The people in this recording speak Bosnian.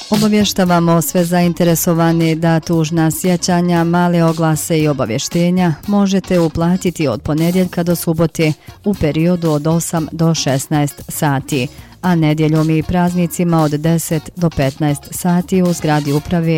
Obavještavamo sve zainteresovani da tužna sjećanja, male oglase i obavještenja možete uplatiti od ponedjeljka do subote u periodu od 8 do 16 sati, a nedjeljom i praznicima od 10 do 15 sati u zgradi uprave